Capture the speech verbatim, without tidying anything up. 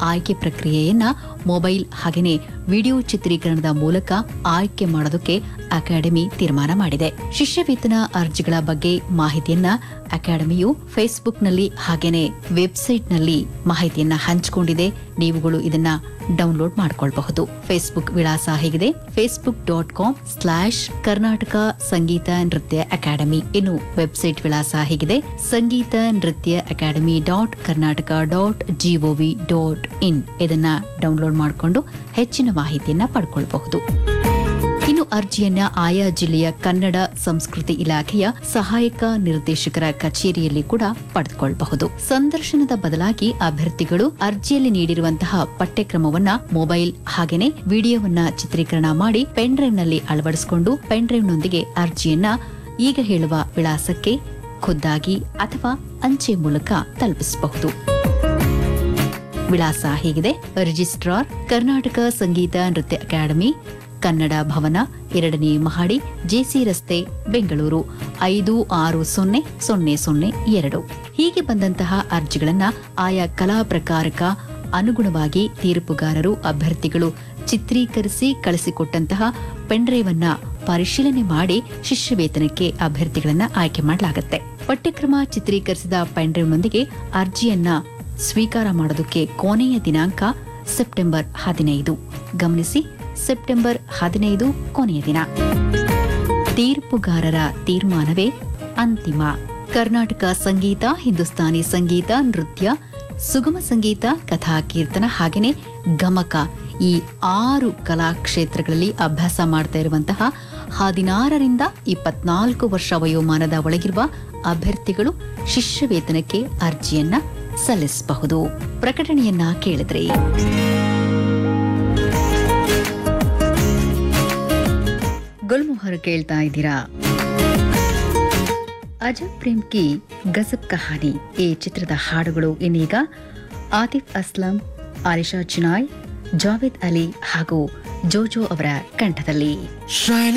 ಆಯ್ಕೆ ಪ್ರಕ್ರಿಯೆಯನ್ನ ಮೊಬೈಲ್ ಹಾಗೆಯೇ ವಿಡಿಯೋ ಚಿತ್ರೀಕರಣದ ಮೂಲಕ ಆಯ್ಕೆ ಮಾಡೋದಕ್ಕೆ ಅಕಾಡೆಮಿ ತೀರ್ಮಾನ ಮಾಡಿದೆ. ಶಿಷ್ಯವೇತನ ಅರ್ಜಿಗಳ ಬಗ್ಗೆ ಮಾಹಿತಿಯನ್ನ ಅಕಾಡೆಮಿಯು ಫೇಸ್ಬುಕ್ನಲ್ಲಿ ಹಾಗೆಯೇ ವೆಬ್ಸೈಟ್ನಲ್ಲಿ ಮಾಹಿತಿಯನ್ನ ಹಂಚಿಕೊಂಡಿದೆ. ನೀವುಗಳು ಇದನ್ನ ಡೌನ್ಲೋಡ್ ಮಾಡಿಕೊಳ್ಳಬಹುದು. ಫೇಸ್ಬುಕ್ ವಿಳಾಸ ಹೇಗಿದೆ: Facebook dot com slash Karnataka ಸಂಗೀತ ನೃತ್ಯ ಅಕಾಡೆಮಿ. ಇನ್ನು ವೆಬ್ಸೈಟ್ ವಿಳಾಸ ಹೇಗಿದೆ: ಸಂಗೀತ ನೃತ್ಯ academy dot Karnataka dot gov dot in. ಇದನ್ನ ಡೌನ್ಲೋಡ್ ಮಾಡಿಕೊಂಡು ಹೆಚ್ಚಿನ ಮಾಹಿತಿಯನ್ನ ಪಡ್ಕೊಳ್ಬಹುದು. ಇನ್ನು ಅರ್ಜಿಯನ್ನ ಆಯಾ ಜಿಲ್ಲೆಯ ಕನ್ನಡ ಸಂಸ್ಕೃತಿ ಇಲಾಖೆಯ ಸಹಾಯಕ ನಿರ್ದೇಶಕರ ಕಚೇರಿಯಲ್ಲಿ ಕೂಡ ಪಡೆದುಕೊಳ್ಳಬಹುದು. ಸಂದರ್ಶನದ ಬದಲಾಗಿ ಅಭ್ಯರ್ಥಿಗಳು ಅರ್ಜಿಯಲ್ಲಿ ನೀಡಿರುವಂತಹ ಪಠ್ಯಕ್ರಮವನ್ನ ಮೊಬೈಲ್ ಹಾಗೆಯೇ ವಿಡಿಯೋವನ್ನ ಚಿತ್ರೀಕರಣ ಮಾಡಿ ಪೆನ್ ಡ್ರೈವ್ನಲ್ಲಿ ಅಳವಡಿಸಿಕೊಂಡು ಪೆನ್ ಡ್ರೈವ್ನೊಂದಿಗೆ ಅರ್ಜಿಯನ್ನ ಈಗ ಹೇಳುವ ವಿಳಾಸಕ್ಕೆ ಖುದ್ದಾಗಿ ಅಥವಾ ಅಂಚೆ ಮೂಲಕ ತಲುಪಿಸಬಹುದು. ವಿಳಾಸ ಹೀಗಿದೆ: ರಿಜಿಸ್ಟ್ರಾರ್, ಕರ್ನಾಟಕ ಸಂಗೀತ ನೃತ್ಯ ಅಕಾಡೆಮಿ, ಕನ್ನಡ ಭವನ, ಎರಡನೇ ಮಹಡಿ, ಜೆಸಿ ರಸ್ತೆ, ಬೆಂಗಳೂರು ಐದು ಆರು ಸೊನ್ನೆ ಸೊನ್ನೆ ಸೊನ್ನೆ ಎರಡು. ಹೀಗೆ ಬಂದಂತಹ ಅರ್ಜಿಗಳನ್ನ ಆಯಾ ಕಲಾ ಪ್ರಕಾರಕ ಅನುಗುಣವಾಗಿ ತೀರ್ಪುಗಾರರು ಅಭ್ಯರ್ಥಿಗಳು ಚಿತ್ರೀಕರಿಸಿ ಕಳಿಸಿಕೊಟ್ಟಂತಹ ಪೆನ್ಡ್ರೈವ್ ಅನ್ನ ಪರಿಶೀಲನೆ ಮಾಡಿ ಶಿಷ್ಯವೇತನಕ್ಕೆ ಅಭ್ಯರ್ಥಿಗಳನ್ನ ಆಯ್ಕೆ ಮಾಡಲಾಗುತ್ತೆ. ಪಠ್ಯಕ್ರಮ ಚಿತ್ರೀಕರಿಸಿದ ಪೆನ್ಡ್ರೈವ್ನೊಂದಿಗೆ ಅರ್ಜಿಯನ್ನ ಸ್ವೀಕಾರ ಮಾಡೋದಕ್ಕೆ ಕೊನೆಯ ದಿನಾಂಕ ಸೆಪ್ಟೆಂಬರ್ ಹದಿನೈದು. ಗಮನಿಸಿ, ಸೆಪ್ಟೆಂಬರ್ ಹದಿನೈದು ಕೊನೆಯ ದಿನ. ತೀರ್ಪುಗಾರರ ತೀರ್ಮಾನವೇ ಅಂತಿಮ. ಕರ್ನಾಟಕ ಸಂಗೀತ, ಹಿಂದೂಸ್ತಾನಿ ಸಂಗೀತ, ನೃತ್ಯ, ಸುಗಮ ಸಂಗೀತ, ಕಥಾ ಕೀರ್ತನ ಹಾಗೆಯೇ ಗಮಕ ಈ ಆರು ಕಲಾ ಕ್ಷೇತ್ರಗಳಲ್ಲಿ ಅಭ್ಯಾಸ ಮಾಡ್ತಾ ಇರುವಂತಹ ಹದಿನಾರರಿಂದ ಇಪ್ಪತ್ನಾಲ್ಕು ವರ್ಷ ವಯೋಮಾನದ ಒಳಗಿರುವ ಅಭ್ಯರ್ಥಿಗಳು ಶಿಷ್ಯವೇತನಕ್ಕೆ ಅರ್ಜಿಯನ್ನ ಸಲ್ಲಿಸಬಹುದು. ಪ್ರಕಟಣೆಯನ್ನ ಕೇಳಿದ್ರಿ. ಗುಲ್ಮೋಹರ್ ಕೇಳ್ತಾ ಇದ್ದೀರಾ. ಅಜಬ್ ಪ್ರೇಮ್ ಕಿ ಗಜಬ್ ಕಹಾನಿ ಈ ಚಿತ್ರದ ಹಾಡುಗಳು ಇನ್ನೀಗ ಆತಿಫ್ ಅಸ್ಲಂ, ಆಲಿಶಾ ಚಿನಾಯ್, ಜಾವೇದ್ ಅಲಿ ಹಾಗೂ ಜೋಜೋ ಅವರ ಕಂಠದಲ್ಲಿ.